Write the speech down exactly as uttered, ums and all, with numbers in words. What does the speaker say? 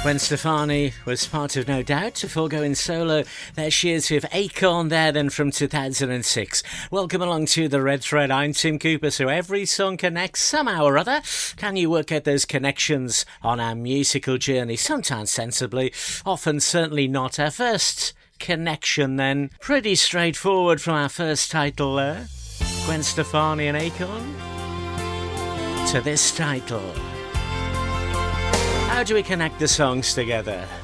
Gwen Stefani was part of No Doubt before going solo. There she is with Acorn there then from two thousand six. Welcome along to the Red Thread. I'm Tim Cooper. So every song connects somehow or other. Can you work out those connections on our musical journey? Sometimes sensibly, often certainly not. Our first connection then, pretty straightforward from our first title there. Gwen Stefani and Acorn to this title. How do we connect the songs together?